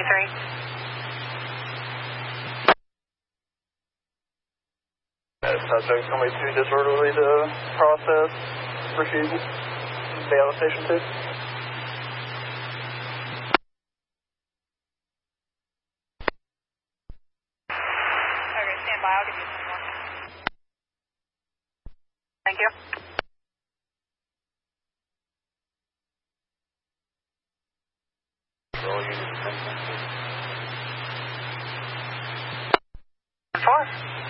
Subject somebody too disorderly to process. Proceed. Stay out of station 2. Okay, stand by. I'll give you some more. Thank you. Roll unit 10. 4.